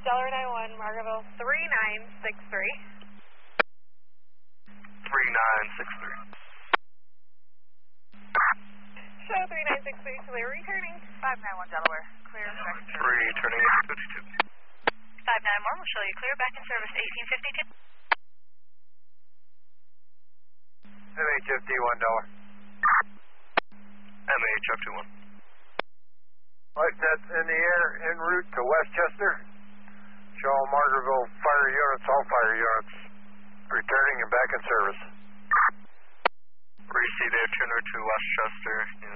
Delaware 91, Margaretville 3963. 3963. Show 3963, clear returning. 591 Delaware, clear back in service. Returning 52. 591, we'll show you clear back in service 1852. MHFD 1 Delaware. MHFD 1. Light jets in the air en route to Westchester. Show all Margaretville fire units, all fire units, returning and back in service. Received en route to Westchester.